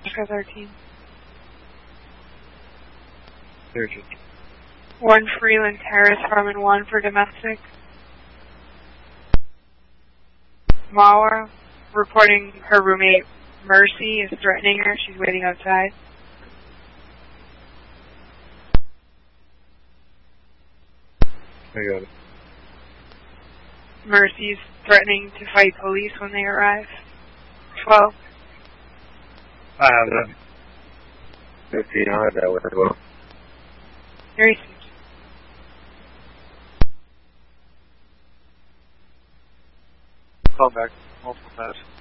Jessica 13. 13. 1 Freeland Terrace, Harmon 1 for domestic. Mara reporting her roommate Mercy is threatening her. She's waiting outside. I got it. Mercy's threatening to fight police when they arrive. 12. I have that. 15, I have that one as well. Very soon. Call back multiple times.